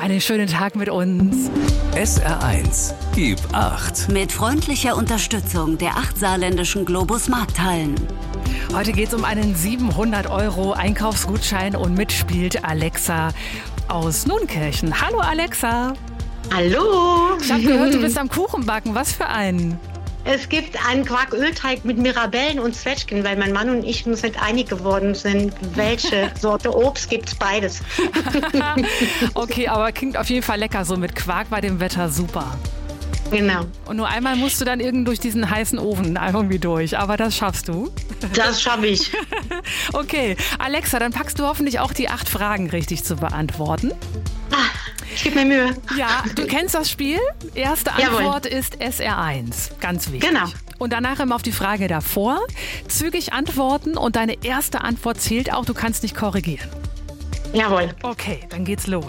einen schönen Tag mit uns. SR1, gib 8. Mit freundlicher Unterstützung der 8 saarländischen Globus Markthallen. Heute geht es um einen 700 € Einkaufsgutschein und mitspielt Alexa aus Nunkirchen. Hallo Alexa. Hallo. Ich habe gehört, du bist am Kuchenbacken. Was für einen? Es gibt einen Quarkölteig mit Mirabellen und Zwetschgen, weil mein Mann und ich uns nicht einig geworden sind, welche Sorte Obst gibt's beides. Okay, aber klingt auf jeden Fall lecker, so mit Quark bei dem Wetter, super. Genau. Und nur einmal musst du dann durch diesen heißen Ofen irgendwie durch, aber das schaffst du. Das schaffe ich. Okay, Alexa, dann packst du hoffentlich auch die 8 Fragen richtig zu beantworten. Ich gebe mir Mühe. Ja, du kennst das Spiel. Erste Antwort ist SR1. Ganz wichtig. Genau. Und danach immer auf die Frage davor. Zügig antworten und deine erste Antwort zählt auch. Du kannst nicht korrigieren. Jawohl. Okay, dann geht's los.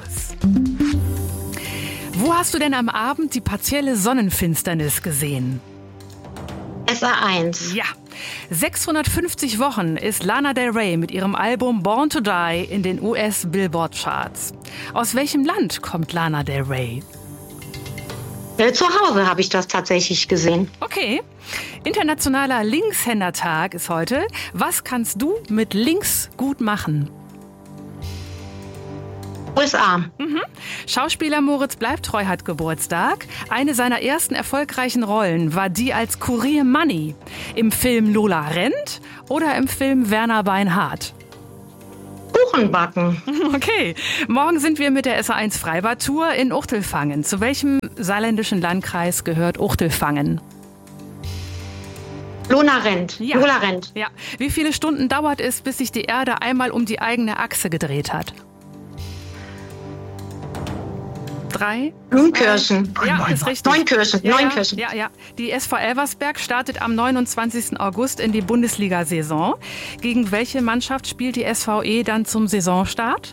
Wo hast du denn am Abend die partielle Sonnenfinsternis gesehen? SR1. Ja. 650 Wochen ist Lana Del Rey mit ihrem Album Born to Die in den US-Billboard-Charts. Aus welchem Land kommt Lana Del Rey? Zu Hause habe ich das tatsächlich gesehen. Okay. Internationaler Linkshändertag ist heute. Was kannst du mit links gut machen? USA. Schauspieler Moritz Bleibtreu hat Geburtstag. Eine seiner ersten erfolgreichen Rollen war die als Kurier Manni. Im Film Lola rennt oder im Film Werner Beinhardt? Kuchen backen. Okay, morgen sind wir mit der SR1 Freibad-Tour in Uchtelfangen. Zu welchem saarländischen Landkreis gehört Uchtelfangen? Lola rennt. Ja. Lola rennt. Ja. Wie viele Stunden dauert es, bis sich die Erde einmal um die eigene Achse gedreht hat? 3. Neunkirchen. Ja, ist richtig. Neunkirchen. Ja, Neunkirchen. Ja. Die SV Elversberg startet am 29. August in die Bundesliga-Saison. Gegen welche Mannschaft spielt die SVE dann zum Saisonstart?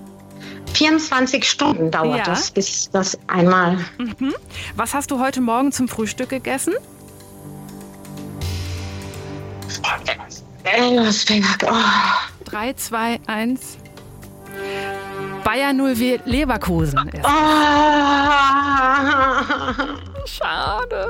24 Stunden dauert das, bis das einmal. Was hast du heute Morgen zum Frühstück gegessen? Elversberg. 3, 2, 1. Bayer 0 Leverkusen ist. Schade.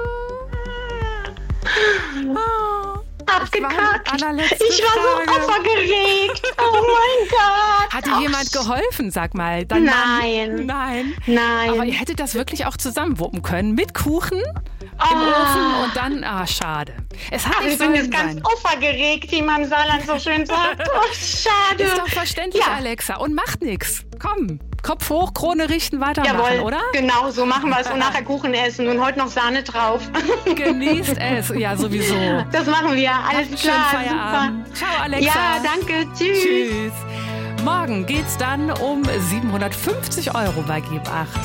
Abgekackt. Allerletzte Ich war so Frage. aufgeregt. Oh mein Gott. Hat dir jemand geholfen, sag mal? Nein. Nein. Aber ihr hättet das wirklich auch zusammenwuppen können. Mit Kuchen im Ofen und dann, schade. Es hat Ich nicht bin sollen jetzt ganz sein. aufgeregt, wie man im Saarland so schön sagt. Oh, schade. Ist doch verständlich, Ja. Alexa. Und macht nichts. Komm, Kopf hoch, Krone richten, weitermachen, Jawohl, oder? genau, so machen wir es. Und nachher Kuchen essen und heute noch Sahne drauf. Genießt es. Ja, sowieso. Das machen wir. Alles Schönen klar, Feierabend. super. Ciao, Alexa. Ja, danke. Tschüss. Tschüss. Morgen geht's dann um 750 € bei Gib 8.